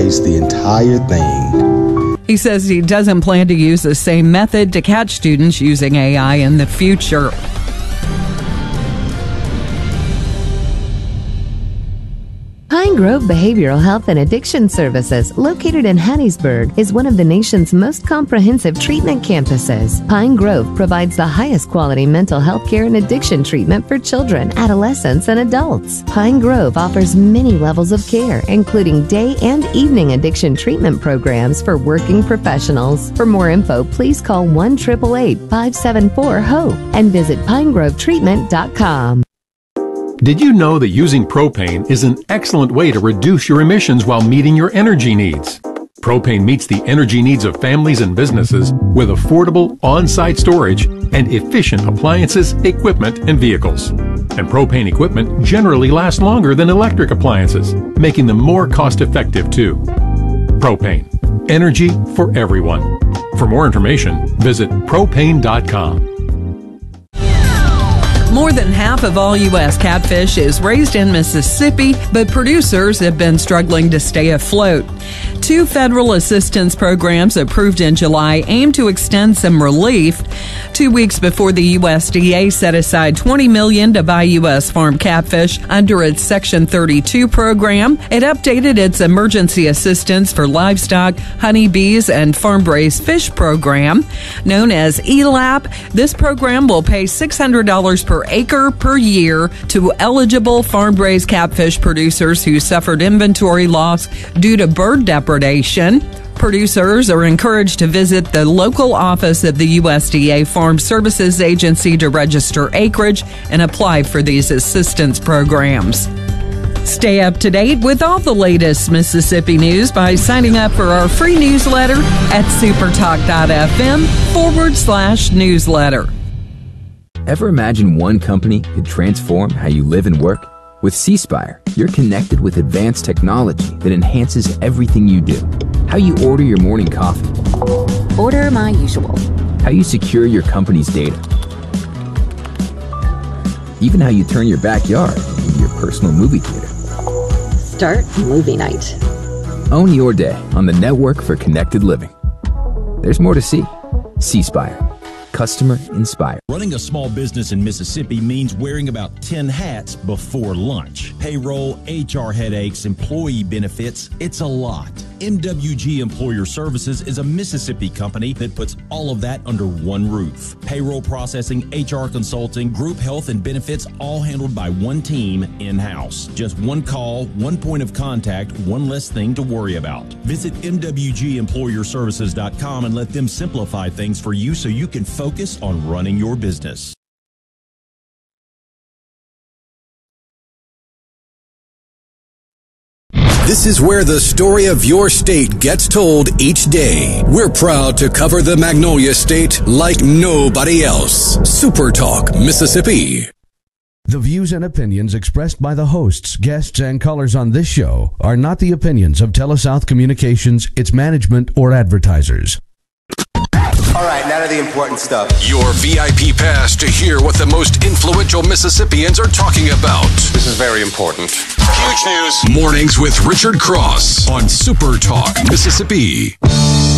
erase the entire thing. He says he doesn't plan to use the same method to catch students using AI in the future. Pine Grove Behavioral Health and Addiction Services, located in Hattiesburg, is one of the nation's most comprehensive treatment campuses. Pine Grove provides the highest quality mental health care and addiction treatment for children, adolescents, and adults. Pine Grove offers many levels of care, including day and evening addiction treatment programs for working professionals. For more info, please call 1-888-574-HOPE and visit pinegrovetreatment.com. Did you know that using propane is an excellent way to reduce your emissions while meeting your energy needs? Propane meets the energy needs of families and businesses with affordable on-site storage and efficient appliances, equipment, and vehicles. And propane equipment generally lasts longer than electric appliances, making them more cost-effective too. Propane. Energy for everyone. For more information, visit propane.com. More than half of all U.S. catfish is raised in Mississippi, but producers have been struggling to stay afloat. 2 federal assistance programs approved in July aim to extend some relief. 2 weeks before the USDA set aside $20 million to buy U.S. farm catfish under its Section 32 program, it updated its emergency assistance for livestock, honeybees, and farm-raised fish program. Known as ELAP, this program will pay $600 per acre per year to eligible farm-raised catfish producers who suffered inventory loss due to bird depredation. Producers are encouraged to visit the local office of the USDA Farm Services Agency to register acreage and apply for these assistance programs. Stay up to date with all the latest Mississippi news by signing up for our free newsletter at supertalk.fm/newsletter. Ever imagine one company could transform how you live and work? With C-Spire, you're connected with advanced technology that enhances everything you do. How you order your morning coffee. Order my usual. How you secure your company's data. Even how you turn your backyard into your personal movie theater. Start movie night. Own your day on the network for connected living. There's more to see. C-Spire. Customer inspired. Running a small business in Mississippi means wearing about 10 hats before lunch. Payroll, HR headaches, employee benefits, it's a lot. MWG Employer Services is a Mississippi company that puts all of that under one roof. Payroll processing, HR consulting, group health and benefits, all handled by one team in-house. Just one call, one point of contact, one less thing to worry about. Visit MWGEmployerServices.com and let them simplify things for you so you can focus on running your business. This is where the story of your state gets told each day. We're proud to cover the Magnolia State like nobody else. Super Talk, Mississippi. The views and opinions expressed by the hosts, guests, and callers on this show are not the opinions of TeleSouth Communications, its management, or advertisers. All right, now to the important stuff. Your VIP pass to hear what the most influential Mississippians are talking about. This is very important. Huge news. Mornings with Richard Cross on Super Talk, Mississippi.